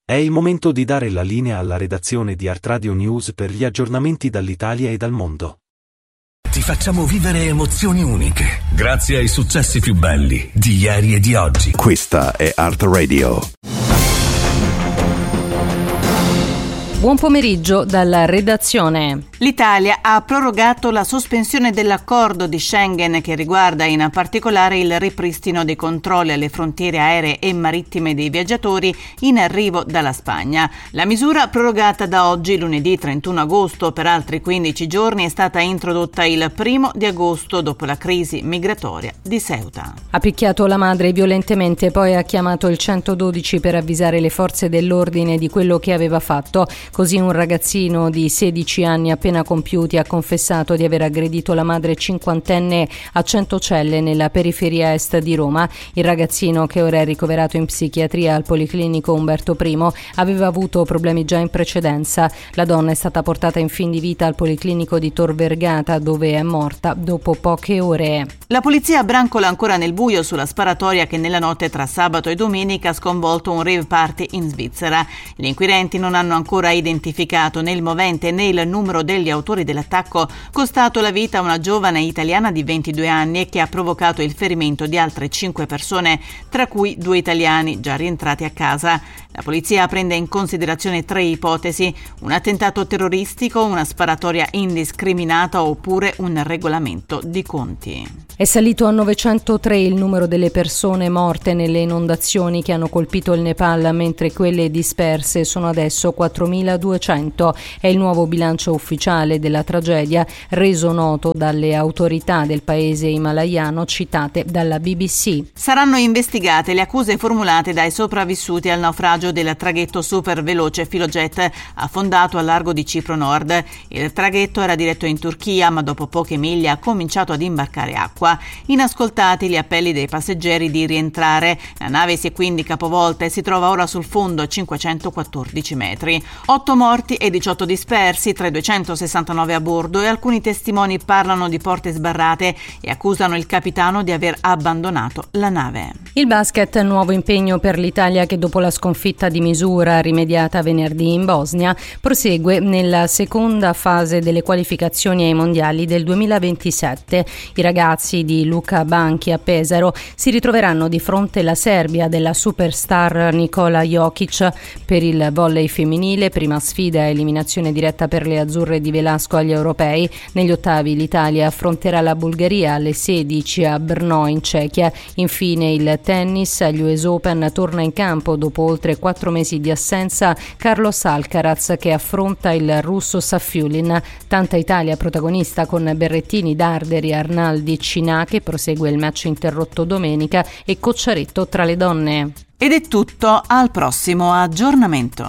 È il momento di dare la linea alla redazione di Art Radio News per gli aggiornamenti dall'Italia e dal mondo. Ti facciamo vivere emozioni uniche, grazie ai successi più belli di ieri e di oggi. Questa è Art Radio. Buon pomeriggio dalla redazione. L'Italia ha prorogato la sospensione dell'accordo di Schengen che riguarda in particolare il ripristino dei controlli alle frontiere aeree e marittime dei viaggiatori in arrivo dalla Spagna. La misura, prorogata da oggi, lunedì 31 agosto, per altri 15 giorni, è stata introdotta il 1 di agosto dopo la crisi migratoria di Ceuta. Ha picchiato la madre violentemente, poi ha chiamato il 112 per avvisare le forze dell'ordine di quello che aveva fatto. Così un ragazzino di 16 anni appena compiuti ha confessato di aver aggredito la madre cinquantenne a Centocelle nella periferia est di Roma. Il ragazzino, che ora è ricoverato in psichiatria al Policlinico Umberto I, aveva avuto problemi già in precedenza. La donna è stata portata in fin di vita al Policlinico di Tor Vergata, dove è morta dopo poche ore. La polizia brancola ancora nel buio sulla sparatoria che nella notte tra sabato e domenica ha sconvolto un rave party in Svizzera. Gli inquirenti non hanno ancora identificato né il movente né il numero degli autori dell'attacco, costato la vita a una giovane italiana di 22 anni e che ha provocato il ferimento di altre 5 persone, tra cui 2 italiani già rientrati a casa. La polizia prende in considerazione 3 ipotesi: un attentato terroristico, una sparatoria indiscriminata oppure un regolamento di conti. È salito a 903 il numero delle persone morte nelle inondazioni che hanno colpito il Nepal, mentre quelle disperse sono adesso 4.200. È il nuovo bilancio ufficiale della tragedia, reso noto dalle autorità del paese himalayano citate dalla BBC. Saranno investigate le accuse formulate dai sopravvissuti al naufragio del traghetto super veloce Filojet affondato al largo di Cipro Nord. Il traghetto era diretto in Turchia, ma dopo poche miglia ha cominciato ad imbarcare acqua. Inascoltati gli appelli dei passeggeri di rientrare, la nave si è quindi capovolta e si trova ora sul fondo a 514 metri. 8 morti e 18 dispersi tra i 269 a bordo, e alcuni testimoni parlano di porte sbarrate e accusano il capitano di aver abbandonato la nave. Il basket, nuovo impegno per l'Italia che dopo la sconfitta di misura rimediata venerdì in Bosnia prosegue nella seconda fase delle qualificazioni ai mondiali del 2027. I ragazzi di Luka Banchi a Pesaro si ritroveranno di fronte alla Serbia della superstar Nikola Jokic per il volley femminile, prima sfida a eliminazione diretta per le azzurre di Velasco agli europei. Negli ottavi l'Italia affronterà la Bulgaria alle 16 a Brno in Cechia. Infine il tennis, agli US Open torna in campo dopo oltre 4 mesi di assenza Carlos Alcaraz, che affronta il russo Safiulin. Tanta Italia protagonista con Berrettini, Darderi, Arnaldi, che prosegue il match interrotto domenica, e Cocciaretto tra le donne. Ed è tutto, al prossimo aggiornamento.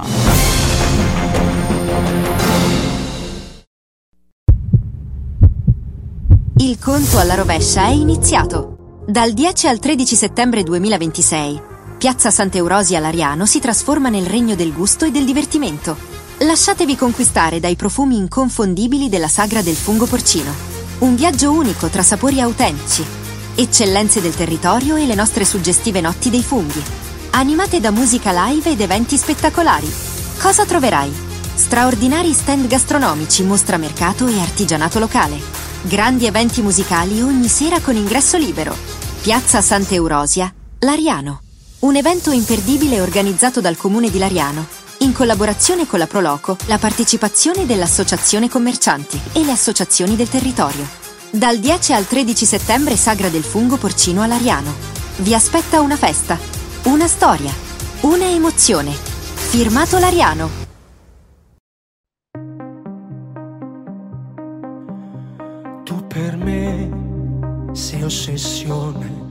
Il conto alla rovescia è iniziato. Dal 10 al 13 settembre 2026, Piazza Sant'Eurosia Lariano si trasforma nel regno del gusto e del divertimento. Lasciatevi conquistare dai profumi inconfondibili della sagra del fungo porcino. Un viaggio unico tra sapori autentici, eccellenze del territorio e le nostre suggestive notti dei funghi. Animate da musica live ed eventi spettacolari. Cosa troverai? Straordinari stand gastronomici, mostra mercato e artigianato locale. Grandi eventi musicali ogni sera con ingresso libero. Piazza Sant'Eurosia, Lariano. Un evento imperdibile organizzato dal Comune di Lariano, in collaborazione con la Proloco, la partecipazione dell'Associazione Commercianti e le associazioni del territorio. Dal 10 al 13 settembre Sagra del fungo porcino a Lariano. Vi aspetta una festa, una storia, una emozione. Firmato Lariano. Tu per me sei ossessione,